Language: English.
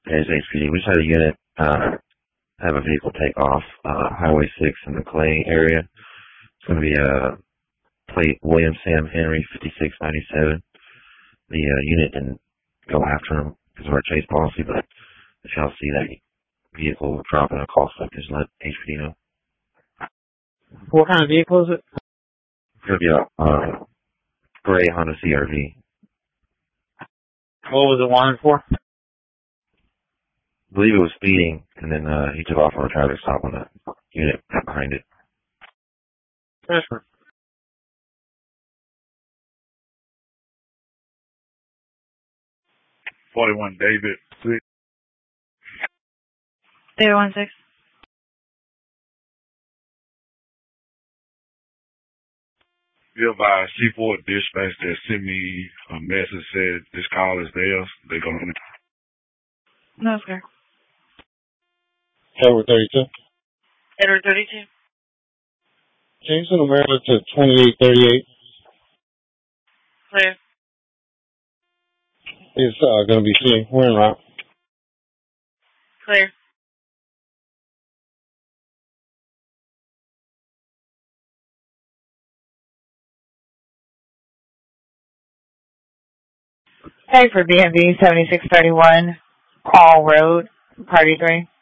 There's HPD. We just had a unit have a vehicle take off Highway 6 in the Clay area. It's going to be plate William Sam Henry 5697. The unit didn't go after him because of our chase policy, but if y'all see that vehicle dropping a call stuff, just let HPD know. What kind of vehicle is it? It's going to be a gray Honda CRV. What was it wanted for? I believe it was speeding, and then he took off on a traffic stop on the unit behind it. Transfer. 41 David 6. David 16. If C4 dispatch that sent me a message said this call is theirs, they're going to... No, sir. Edward 32. Edward 32. Jameson America to 2838. Clear. It's going to be seen. We're en route. Clear. Hey, for BMV 7631, Call Road, Party 3.